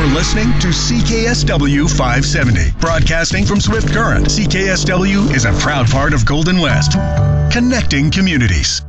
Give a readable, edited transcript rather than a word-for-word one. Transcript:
listening to CKSW 570. Broadcasting from Swift Current, CKSW is a proud part of Golden West. Connecting communities.